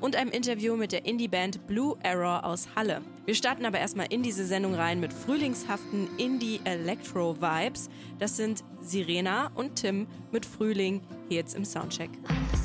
und einem Interview mit der Indie-Band Blue Error aus Halle. Wir starten aber erstmal in diese Sendung rein mit frühlingshaften Indie-Electro-Vibes. Das sind Sirena und Tim mit Frühling hier jetzt im Soundcheck.